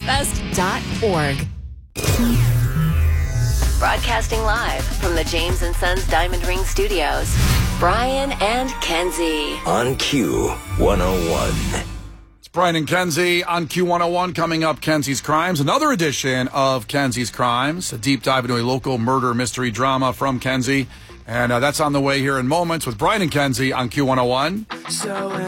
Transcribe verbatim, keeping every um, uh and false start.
fest dot org. Broadcasting live from the James and Sons Diamond Ring Studios, Brian and Kenzie. On Q one oh one. It's Brian and Kenzie on Q one oh one. Coming up, Kenzie's Crimes. Another edition of Kenzie's Crimes. A deep dive into a local murder mystery drama from Kenzie. And uh, that's on the way here in moments with Brian and Kenzie on Q one oh one. So